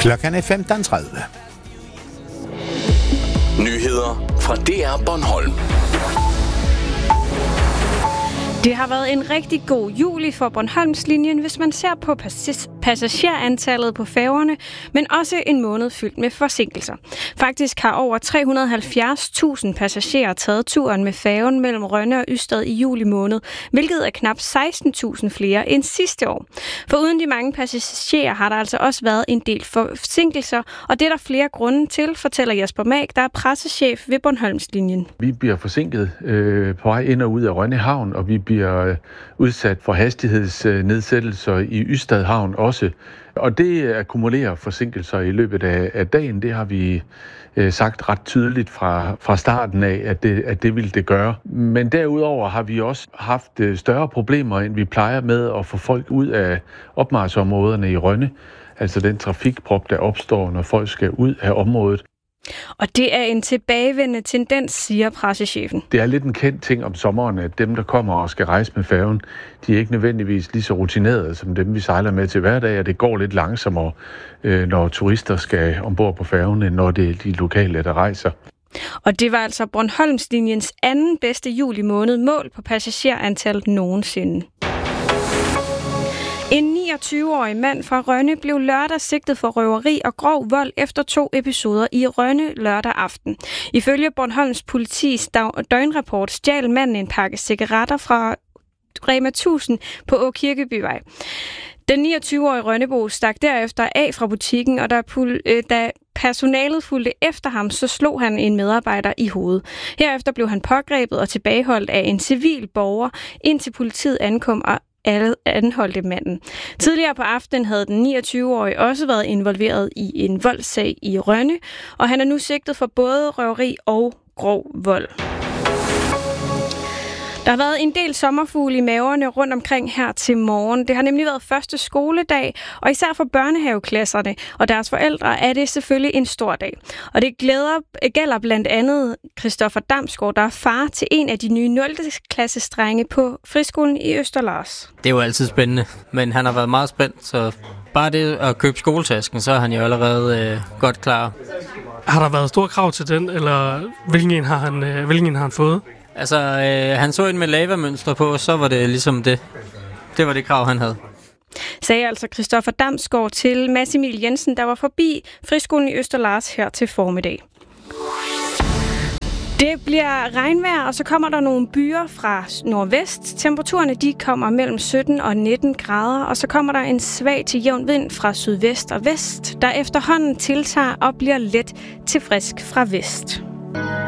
Klokken er 15:30. Nyheder fra DR Bornholm. Det har været en rigtig god juli for Bornholmslinjen, hvis man ser på passagerantallet på færgerne, men også en måned fyldt med forsinkelser. Faktisk har over 370.000 passagerer taget turen med færgen mellem Rønne og Ystad i juli måned, hvilket er knap 16.000 flere end sidste år. For uden de mange passagerer har der altså også været en del forsinkelser, og det er der flere grunde til, fortæller Jesper Mag, der er pressechef ved Bornholmslinjen. Vi bliver forsinket på vej ind og ud af Rønne Havn, og vi bliver udsat for hastighedsnedsættelser i Ystad Havn også. Og det akkumulerer forsinkelser i løbet af dagen. Det har vi sagt ret tydeligt fra starten af, at det vil det gøre. Men derudover har vi også haft større problemer, end vi plejer med at få folk ud af opmarchområderne i Rønne. Altså den trafikprop, der opstår, når folk skal ud af området. Og det er en tilbagevendende tendens, siger pressechefen. Det er lidt en kendt ting om sommeren, at dem, der kommer og skal rejse med færgen, de er ikke nødvendigvis lige så rutinerede som dem, vi sejler med til hverdag, og det går lidt langsommere, når turister skal ombord på færgen, end når det er de lokale, der rejser. Og det var altså Bornholmslinjens anden bedste juli måned mål på passagerantallet nogensinde. En 29-årig mand fra Rønne blev lørdag sigtet for røveri og grov vold efter 2 episoder i Rønne lørdag aften. Ifølge Bornholms politis døgnrapport stjal manden en pakke cigaretter fra Rema 1000 på Åkirkebyvej. Den 29-årige Rønnebo stak derefter af fra butikken, og da personalet fulgte efter ham, så slog han en medarbejder i hovedet. Herefter blev han pågrebet og tilbageholdt af en civil borger, indtil politiet ankom og alle anholdte manden. Tidligere på aftenen havde den 29-årige også været involveret i en voldssag i Rønne, og han er nu sigtet for både røveri og grov vold. Der har været en del sommerfugle i maverne rundt omkring her til morgen. Det har nemlig været første skoledag, og især for børnehaveklasserne og deres forældre er det selvfølgelig en stor dag. Og det gælder blandt andet Christoffer Damsgaard, der er far til en af de nye 0. klassesdrenge på friskolen i Østerlars. Det er jo altid spændende, men han har været meget spændt, så bare det at købe skoletasken, så er han jo allerede godt klar. Har der været store krav til den, eller hvilken en har han fået? Altså, han så en med lavamønstre på, så var det ligesom det. Det var det krav, han havde. Sagde altså Christoffer Damsgaard til Mads Emil Jensen, der var forbi friskolen i Østerlars her til formiddag. Det bliver regnvejr, og så kommer der nogle byer fra nordvest. Temperaturerne de kommer mellem 17 og 19 grader, og så kommer der en svag til jævn vind fra sydvest og vest, der efterhånden tiltager og bliver let til frisk fra vest.